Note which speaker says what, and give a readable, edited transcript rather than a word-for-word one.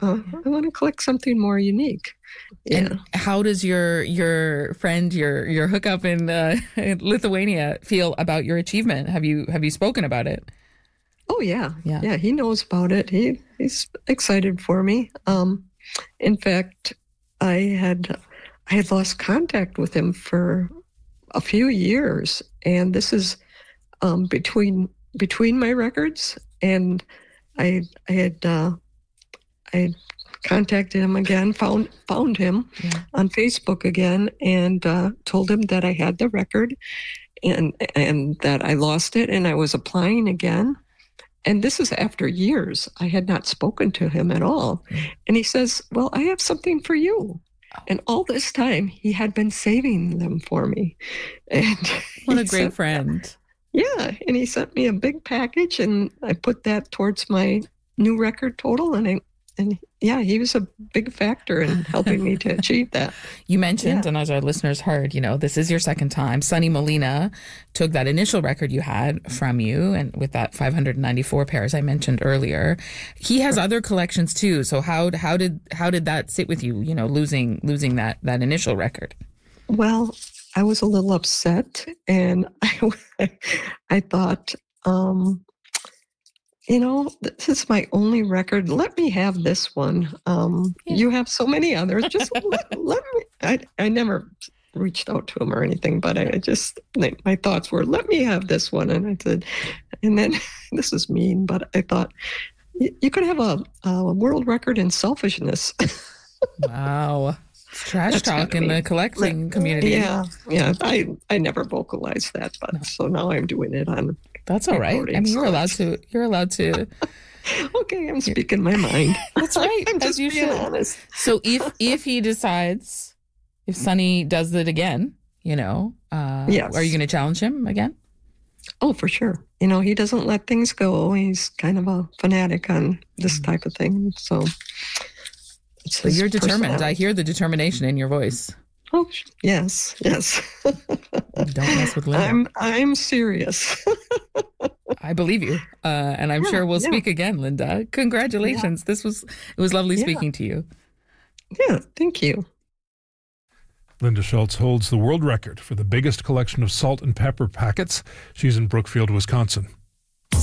Speaker 1: I want to collect something more unique. Yeah.
Speaker 2: And how does your friend, your hookup in Lithuania feel about your achievement? Have you spoken about it?
Speaker 1: Oh yeah. He knows about it. He's excited for me. In fact, I had lost contact with him for a few years, and this is between my records, and I had contacted him again, found him on Facebook again, and told him that I had the record and that I lost it, and I was applying again. And this is after years. I had not spoken to him at all. And he says, well, I have something for you. And all this time, he had been saving them for me. And
Speaker 2: what a great friend.
Speaker 1: Yeah. And he sent me a big package, and I put that towards my new record total. And he was a big factor in helping me to achieve that.
Speaker 2: You mentioned, and as our listeners heard, this is your second time. Sonny Molina took that initial record you had from you, and with that 594 pairs I mentioned earlier. He has other collections too. So how did that sit with you? Losing that initial record.
Speaker 1: Well, I was a little upset, and I thought, this is my only record. Let me have this one. You have so many others. Just let me. I never reached out to him or anything, but my thoughts were, let me have this one. And I said, and then this is mean, but I thought, you could have a world record in selfishness.
Speaker 2: Wow. Trash talk in the collecting community.
Speaker 1: Yeah. I never vocalized that, but so now I'm doing it on.
Speaker 2: That's all right. I mean, you're allowed to.
Speaker 1: Okay, I'm speaking my mind.
Speaker 2: That's right.
Speaker 1: I'm just being honest.
Speaker 2: So if he decides, if Sonny does it again, yes. Are you going to challenge him again?
Speaker 1: Oh, for sure. He doesn't let things go. He's kind of a fanatic on this type of thing. So
Speaker 2: you're determined. I hear the determination in your voice.
Speaker 1: Oh, yes.
Speaker 2: Don't mess with Linda.
Speaker 1: I'm serious.
Speaker 2: I believe you. And I'm sure we'll speak again, Linda. Congratulations. Yeah. It was lovely speaking to you.
Speaker 1: Yeah, thank you.
Speaker 3: Linda Schultz holds the world record for the biggest collection of salt and pepper packets. She's in Brookfield, Wisconsin.